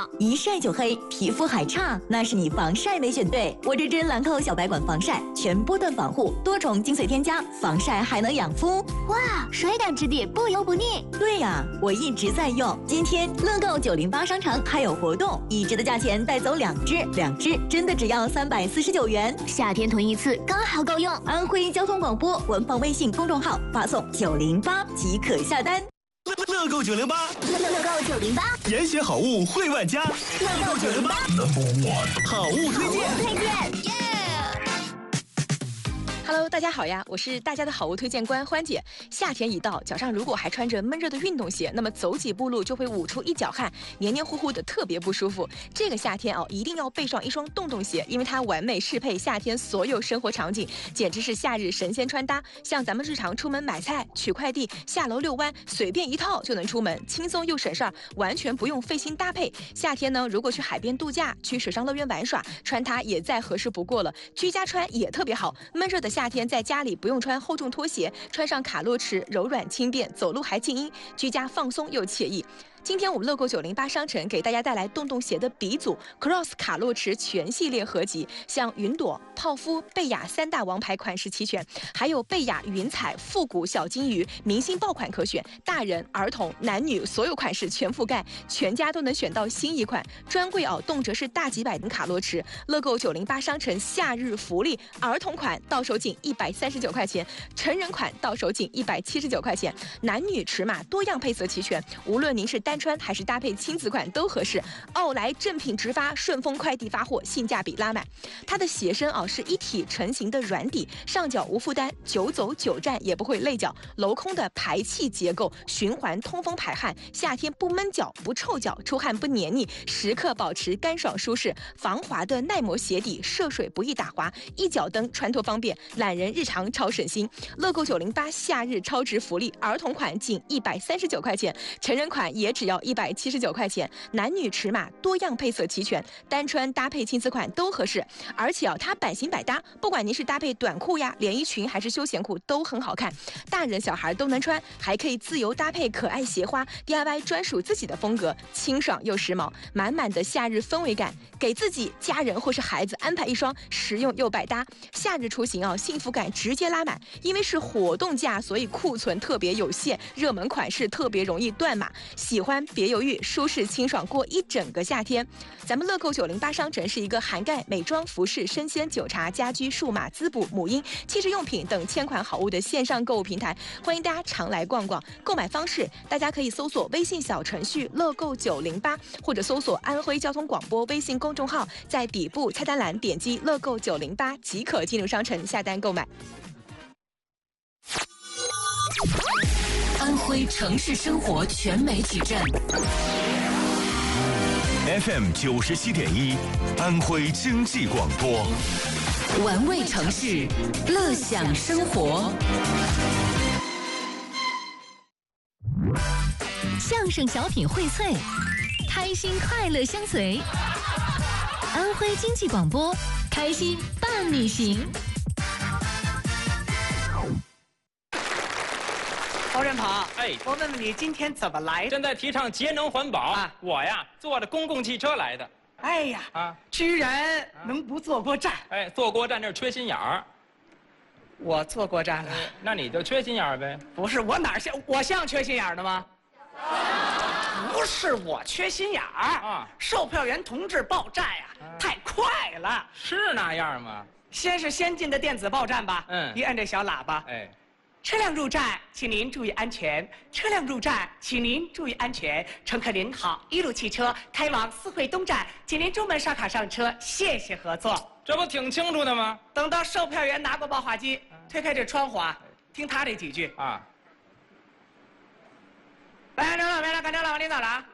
一晒就黑，皮肤还差，那是你防晒没选对。我这支兰蔻小白管防晒，全波段防护，多重精粹添加，防晒还能养肤。 哇，水感质地，不油不腻。 对呀，我一直在用。今天乐购908商城还有活动，1支的价钱带走2支，2支真的只要349元。 夏天囤一次刚好够用。 安徽交通广播官方微信公众号发送908即可下单。 乐购908， 乐购908， 严选好物惠万家。乐购908 ，Number 1，好物推荐。 Hello， 大家好呀，我是大家的好物推荐官欢姐。夏天一到，脚上如果还穿着闷热的运动鞋，那么走几步路就会捂出一脚汗，黏黏糊糊的，特别不舒服。这个夏天一定要备上一双洞洞鞋，因为它完美适配夏天所有生活场景，简直是夏日神仙穿搭。像咱们日常出门买菜、取快递、下楼遛弯，随便一套就能出门，轻松又省事儿，完全不用费心搭配。夏天呢，如果去海边度假、去水上乐园玩耍，穿它也再合适不过了。居家穿也特别好，闷热的夏天在家里不用穿厚重拖鞋，穿上卡洛驰柔软轻便，走路还静音，居家放松又惬意。今天我们乐购908商城给大家带来洞洞鞋的鼻祖 Cross 卡洛驰全系列合集，像云朵、泡芙、贝雅3大王牌款式齐全，还有贝雅云彩、复古小金鱼明星爆款可选，大人、儿童、男女所有款式全覆盖，全家都能选到心仪款。专柜动辄是大几百的卡洛驰。乐购908商城夏日福利，儿童款到手仅139块钱，成人款到手仅179块钱，男女尺码多样配色齐全，无论您是单穿还是搭配亲子款都合适。奥莱正品直发，顺丰快递发货，性价比拉满。它的鞋身是一体成型的软底，上脚无负担，久走久站也不会累脚。镂空的排气结构，循环通风排汗，夏天不闷脚不臭脚，出汗不黏腻，时刻保持干爽舒适。防滑的耐磨鞋底，涉水不易打滑，一脚蹬穿脱方便，懒人日常超省心。乐购908夏日超值福利，儿童款仅139块钱，成人款也只要179块钱，男女尺码多样配色齐全，单穿搭配亲子款都合适。而且它版型百搭，不管您是搭配短裤呀、连衣裙还是休闲裤都很好看，大人小孩都能穿，还可以自由搭配可爱鞋花 ，DIY 专属自己的风格，清爽又时髦，满满的夏日氛围感。给自己、家人或是孩子安排一双实用又百搭，夏日出行幸福感直接拉满。因为是活动价，所以库存特别有限，热门款式特别容易断码。喜欢别犹豫，舒适清爽过一整个夏天。咱们乐购908商城是一个涵盖美妆、服饰、生鲜、酒茶、家居、数码、滋补、母婴、汽车用品等千款好物的线上购物平台，欢迎大家常来逛逛。购买方式，大家可以搜索微信小程序乐购908，或者搜索安徽交通广播微信公众号，在底部菜单栏点击乐购908即可进入商城下单购买。 安徽城市生活全媒体站 FM 97.1，安徽经济广播， 玩味城市，乐享生活。 相声小品荟萃，开心快乐相随。安徽经济广播，开心伴你行。 高振鹏， 哎， 我问问你，今天怎么来的？ 正在提倡节能环保啊！我呀，坐着公共汽车来的。 哎呀，居然能不坐过站？ 哎，坐过站那是缺心眼儿。 我坐过站了， 那你就缺心眼儿呗？ 不是，我哪像我像缺心眼儿的吗？不是我缺心眼儿啊！售票员同志报站呀，太快了。 是那样吗？ 先是先进的电子报站吧，一按这小喇叭， 哎。 车辆入站，请您注意安全。车辆入站，请您注意安全。乘客您好，一路汽车开往四惠东站，请您出门刷卡上车，谢谢合作。 这不挺清楚的吗？ 等到售票员拿过报话机，推开这窗户听他这几句啊。来，赶车了，赶车了，往里走了啊。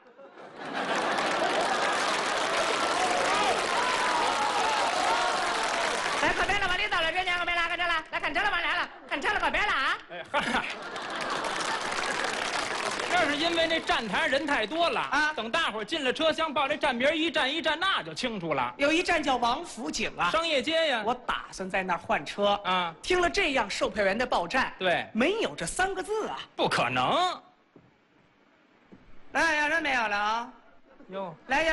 来，靠边了，往里走了，这两个没来，赶车了，来赶车了，往来了，赶车了，靠边了啊！ 哎嗨，这是因为那站台人太多了啊！等大伙儿进了车厢，报这站名一站一站，那就清楚了。 有一站叫王府井啊， 商业街呀。 我打算在那儿换车啊。听了这样售票员的报站， 对， 没有这3个字啊， 不可能。 来，有人没有了啊？ 哟， 来。